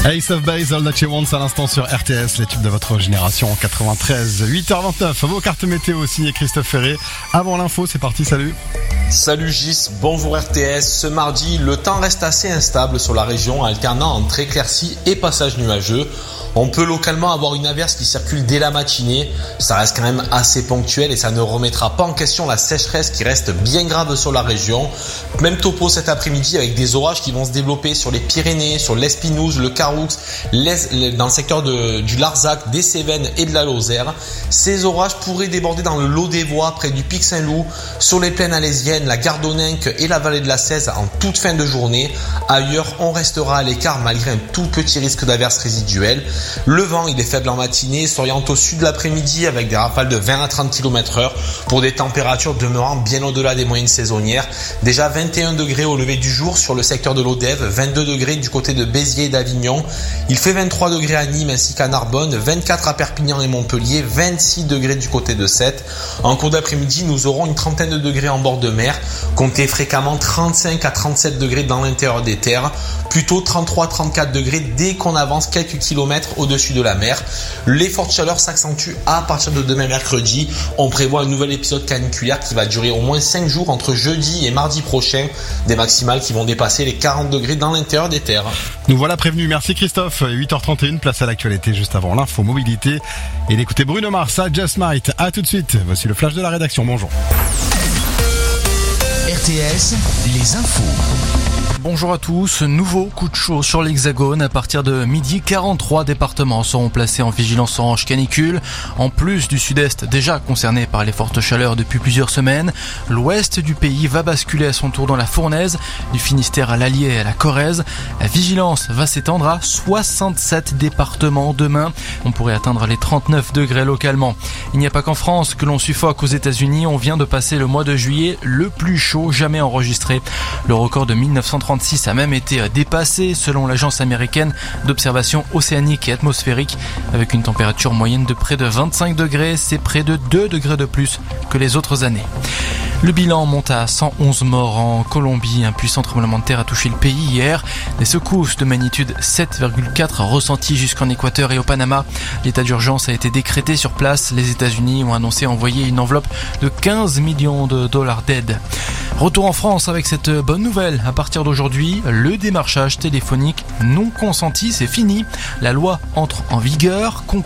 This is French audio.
Ace of Base, All That You Want à l'instant sur RTS, les tubes de votre génération en 93. 8h29, vos cartes météo signées Christophe Ferré. Avant l'info, c'est parti, salut. Salut Gis, bonjour RTS. Ce mardi, le temps reste assez instable sur la région, alternant entre éclaircies et passages nuageux. On peut localement avoir une averse qui circule dès la matinée. Ça reste quand même assez ponctuel et ça ne remettra pas en question la sécheresse qui reste bien grave sur la région. Même topo cet après-midi avec des orages qui vont se développer sur les Pyrénées, sur l'Espinouse, le Caroux, dans le secteur du Larzac, des Cévennes et de la Lozère. Ces orages pourraient déborder dans le Lot-des-Voies, près du Pic Saint-Loup, sur les plaines alésiennes, la Gardonninque et la vallée de la Cèze en toute fin de journée. Ailleurs, on restera à l'écart malgré un tout petit risque d'averse résiduelle. Le vent, il est faible en matinée, s'oriente au sud de l'après-midi avec des rafales de 20 à 30 km/h pour des températures demeurant bien au-delà des moyennes saisonnières. Déjà 21 degrés au lever du jour sur le secteur de l'Odève, 22 degrés du côté de Béziers et d'Avignon. Il fait 23 degrés à Nîmes ainsi qu'à Narbonne, 24 à Perpignan et Montpellier, 26 degrés du côté de Sète. En cours d'après-midi, nous aurons une trentaine de degrés en bord de mer, comptez fréquemment 35 à 37 degrés dans l'intérieur des terres, plutôt 33-34 degrés dès qu'on avance quelques kilomètres au-dessus de la mer. Les fortes chaleurs s'accentuent à partir de demain mercredi. On prévoit un nouvel épisode caniculaire qui va durer au moins 5 jours entre jeudi et mardi prochain. Des maximales qui vont dépasser les 40 degrés dans l'intérieur des terres. Nous voilà prévenus. Merci Christophe. 8h31, place à l'actualité juste avant l'info mobilité. Et d'écouter Bruno Mars à Just Might. À tout de suite. Voici le flash de la rédaction. Bonjour. RTS, les infos. Bonjour à tous, nouveau coup de chaud sur l'Hexagone. À partir de midi, 43 départements seront placés en vigilance orange canicule. En plus du sud-est déjà concerné par les fortes chaleurs depuis plusieurs semaines, l'ouest du pays va basculer à son tour dans la fournaise, du Finistère à l'Allier et à la Corrèze. La vigilance va s'étendre à 67 départements demain. On pourrait atteindre les 39 degrés localement. Il n'y a pas qu'en France que l'on suffoque aux États-Unis. On vient de passer le mois de juillet le plus chaud jamais enregistré. Le record de 1936 a même été dépassé selon l'agence américaine d'observation océanique et atmosphérique. Avec une température moyenne de près de 25 degrés, c'est près de 2 degrés de plus que les autres années. Le bilan monte à 111 morts en Colombie. Un puissant tremblement de terre a touché le pays hier. Des secousses de magnitude 7,4 ressenties jusqu'en Équateur et au Panama. L'état d'urgence a été décrété sur place. Les États-Unis ont annoncé envoyer une enveloppe de 15 millions de dollars d'aide. Retour en France avec cette bonne nouvelle. À partir d'aujourd'hui, le démarchage téléphonique non consenti, c'est fini. La loi entre en vigueur.